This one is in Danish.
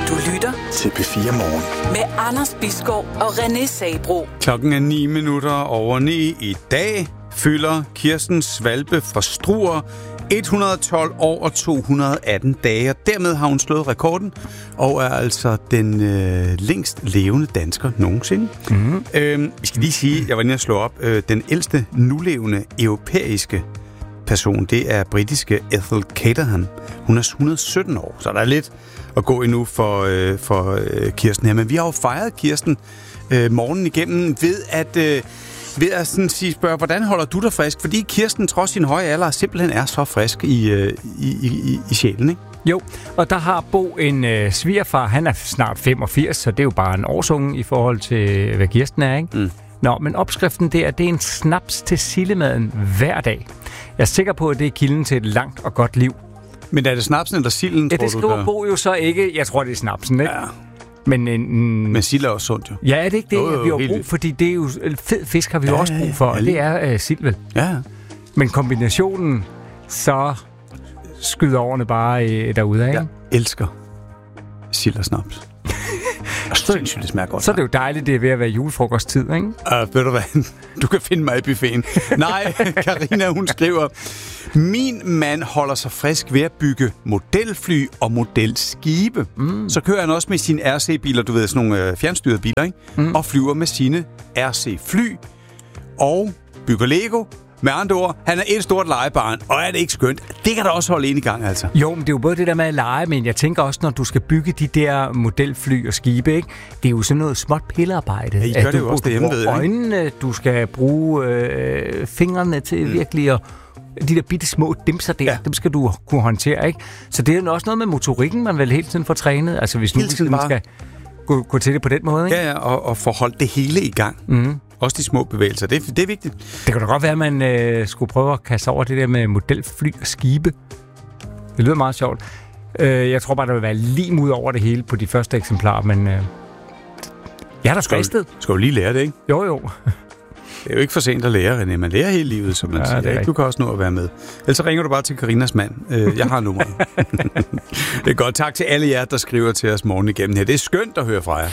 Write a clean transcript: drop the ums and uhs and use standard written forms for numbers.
Du lytter til P4 Morgen. Med Anders Bisgaard og René Sabro. Klokken er 9:09. I dag fylder Kirsten Svalbe fra Struer 112 år og 218 dage, og dermed har hun slået rekorden, og er altså den længst levende dansker nogensinde. Mm-hmm. Vi skal lige sige, jeg var inde og slå op, den ældste nulevende europæiske person, det er britiske Ethel Caterham. Hun er 117 år, så der er lidt at gå endnu for Kirsten her. Men vi har jo fejret Kirsten morgenen igennem ved at sådan sige, spørge, hvordan holder du dig frisk? Fordi Kirsten, trods sin høje alder, simpelthen er så frisk i sjælen, ikke? Jo, og der har Bo en svigerfar, han er snart 85, så det er jo bare en årsunge i forhold til, hvad Kirsten er, ikke? Mm. Nå, men opskriften det er en snaps til sildemaden hver dag. Jeg er sikker på, at det er kilden til et langt og godt liv. Men er det snapsen eller silden, tror du? Ja, det skriver Bo jo så ikke. Jeg tror, det er snapsen, ikke? Ja. Men sild er også sundt, jo. Ja, er det ikke det, vi har brug? Fordi det er jo fed fisk, har vi jo også brug for, og det er sild, vel? Ja. Men kombinationen, så skyder årene bare derude, ikke? Jeg elsker sild og snaps. Det smager godt. Så er det jo dejligt, det er ved at være julefrokosttid, ikke? Ved du hvad? Du kan finde mig i buffeten. Nej, Karina, hun skriver, min mand holder sig frisk ved at bygge modelfly og modelskibe. Så kører han også med sine RC-biler, du ved, sådan nogle fjernstyrede biler, ikke? Og flyver med sine RC-fly og bygger Lego. Med andre ord, han er et stort legebarn, og er det ikke skønt? Det kan da også holde en i gang, altså. Jo, men det er jo både det der med at lege, men jeg tænker også, når du skal bygge de der modelfly og skibe, ikke? Det er jo sådan noget småt pillearbejde. Ja, I gør det jo også derhjemme, ved jeg. Øjnene, du skal bruge fingrene til virkelig at... De der bitte små dimser der, dem skal du kunne håndtere, ikke? Så det er jo også noget med motorikken, man vel hele tiden får trænet. Altså hvis nu man skal gå til det på den måde, ikke? Ja, og få holdt det hele i gang. Også de små bevægelser. Det er vigtigt. Det kan da godt være, at man skulle prøve at kaste over det der med modelfly og skibe. Det lyder meget sjovt. Jeg tror bare, der vil være lim ud over det hele på de første eksemplarer, men jeg er der fristet. Skal du lige lære det, ikke? Jo. Det er jo ikke for sent at lære, René. Man lærer hele livet, som man siger. Ikke? Du kan også nå at være med. Ellers så ringer du bare til Karinas mand. Jeg har nummeret. Det er godt. Tak til alle jer, der skriver til os morgen igennem her. Det er skønt at høre fra jer.